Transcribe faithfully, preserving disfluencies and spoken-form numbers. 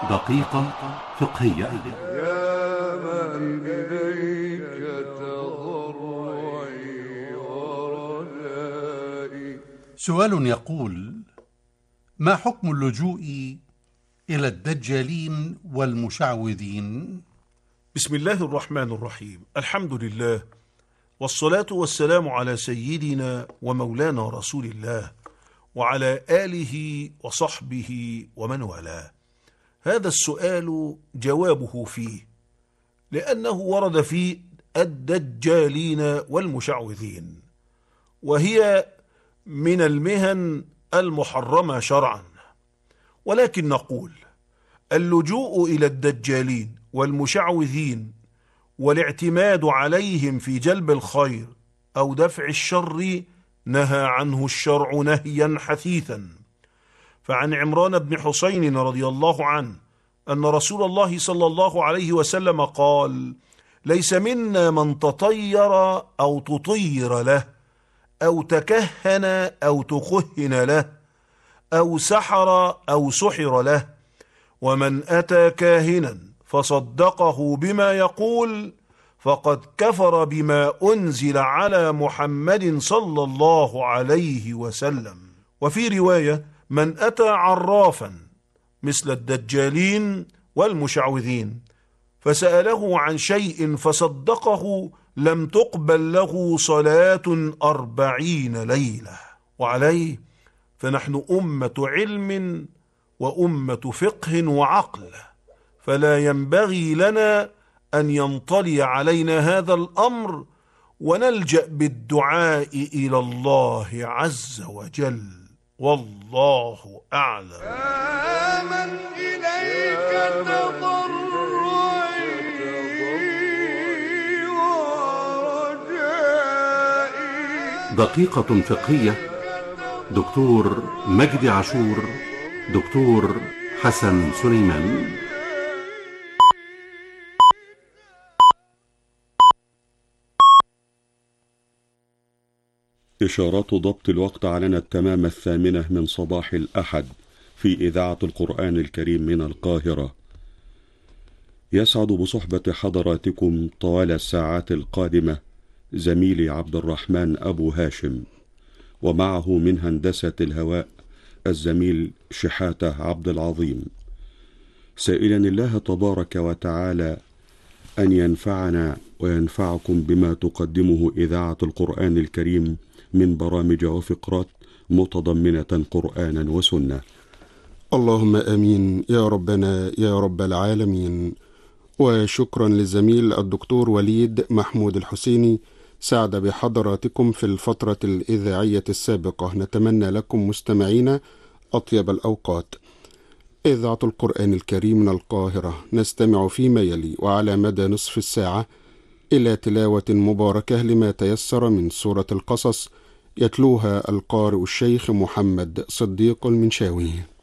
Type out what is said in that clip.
دقيقة فقهية. يا من إليك تضرعي ورجائي. سؤال يقول: ما حكم اللجوء إلى الدجالين والمشعوذين؟ بسم الله الرحمن الرحيم. الحمد لله، والصلاة والسلام على سيدنا ومولانا رسول الله وعلى آله وصحبه ومن والاه. هذا السؤال جوابه فيه لأنه ورد في الدجالين والمشعوذين، وهي من المهن المحرمة شرعا، ولكن نقول اللجوء إلى الدجالين والمشعوذين والاعتماد عليهم في جلب الخير أو دفع الشر نهى عنه الشرع نهيا حثيثا. فعن عمران بن حسين رضي الله عنه أن رسول الله صلى الله عليه وسلم قال: ليس منا من تطير أو تطير له أو تكهن أو تكهن له أو سحر أو سحر له، ومن أتى كاهنا فصدقه بما يقول فقد كفر بما أنزل على محمد صلى الله عليه وسلم. وفي رواية: من أتى عرافا مثل الدجالين والمشعوذين فسأله عن شيء فصدقه لم تقبل له صلاة أربعين ليلة. وعليه فنحن أمة علم وأمة فقه وعقل، فلا ينبغي لنا أن ينطلي علينا هذا الأمر ونلجأ بالدعاء إلى الله عز وجل، والله أعلم. يا من إليك تضرعي ورجائي. دقيقة فقهية. دكتور مجدي عاشور، دكتور حسن سليمان. إشارات ضبط الوقت على التمام الثامنة من صباح الأحد في إذاعة القرآن الكريم من القاهرة. يسعد بصحبة حضراتكم طوال الساعات القادمة زميلي عبد الرحمن أبو هاشم، ومعه من هندسة الهواء الزميل شحاتة عبد العظيم، سائلا الله تبارك وتعالى أن ينفعنا وينفعكم بما تقدمه إذاعة القرآن الكريم من برامج وفقرات متضمنة قرآنا وسنة. اللهم آمين يا ربنا يا رب العالمين. وشكرا للزميل الدكتور وليد محمود الحسيني ساعد بحضراتكم في الفترة الإذاعية السابقة. نتمنى لكم مستمعين أطيب الأوقات. إذاعة القرآن الكريم من القاهرة، نستمع فيما يلي وعلى مدى نصف الساعة إلى تلاوة مباركة لما تيسر من سورة القصص، يتلوها القارئ الشيخ محمد صديق المنشاوي.